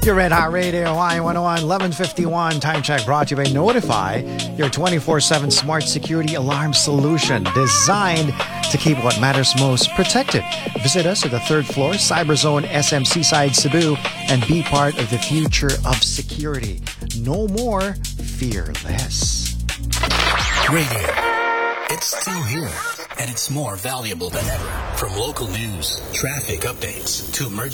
Your Red Hot Radio, Y101, 11:51. Time check brought to you by Notify, your 24/7 smart security alarm solution designed to keep what matters most protected. Visit us at the third floor, Cyberzone SMC Side Cebu, and be part of the future of security. No more fearless. Radio. It's still here, and it's more valuable than ever. From local news, traffic updates, to emergency